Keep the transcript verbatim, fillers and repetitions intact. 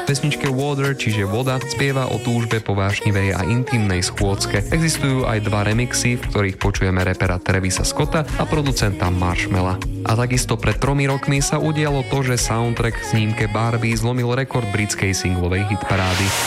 pesničke Water, čiže voda, spieva o túžbe po vášnivej a intimnej schôdzke. Existujú aj dva remixy, v ktorých počujeme rapera Travisa Scotta a producenta Marshmella. A takisto pred tromi rokmi sa udialo to, že soundtrack k snímke Barbie zlomil rekord britskej singlovej hitparády.